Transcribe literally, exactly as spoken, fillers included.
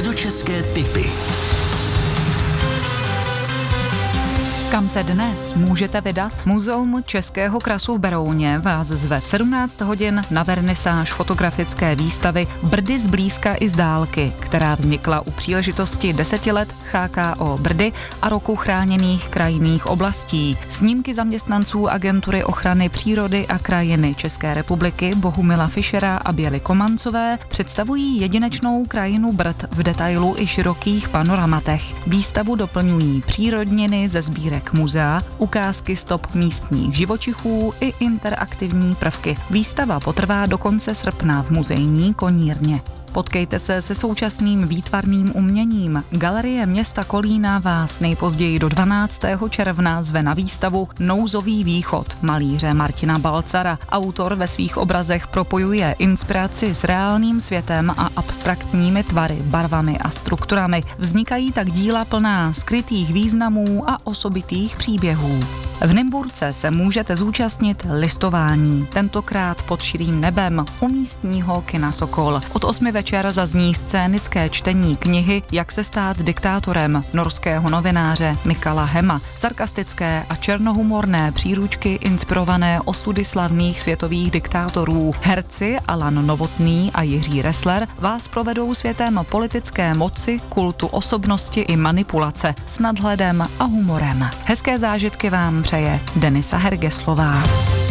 Středočeské tipy. Kam se dnes můžete vydat? Muzeum českého krasu v Berouně vás zve v sedmnáct hodin na vernisáž fotografické výstavy Brdy zblízka i z dálky, která vznikla u příležitosti deseti let H K O Brdy a roku chráněných krajinných oblastí. Snímky zaměstnanců Agentury ochrany přírody a krajiny České republiky Bohumila Fischera a Běly Komancové představují jedinečnou krajinu Brd v detailu i širokých panoramatech. Výstavu doplňují přírodniny ze sbírek muzea, ukázky stop místních živočichů i interaktivní prvky. Výstava potrvá do konce srpna v muzejní konírně. Potkejte se se současným výtvarným uměním. Galerie města Kolína vás nejpozději do dvanáctého června zve na výstavu Nouzový východ malíře Martina Balcara. Autor ve svých obrazech propojuje inspiraci s reálným světem a abstraktními tvary, barvami a strukturami. Vznikají tak díla plná skrytých významů a osobitých příběhů. V Nymburce se můžete zúčastnit listování, tentokrát pod širým nebem u místního kina Sokol. Od osmi večer zazní scénické čtení knihy Jak se stát diktátorem norského novináře Mikaela Hema. Sarkastické a černohumorné příručky inspirované osudy slavných světových diktátorů. Herci Alan Novotný a Jiří Ressler vás provedou světem politické moci, kultu osobnosti i manipulace s nadhledem a humorem. Hezké zážitky vám přeje Denisa Hergeslová.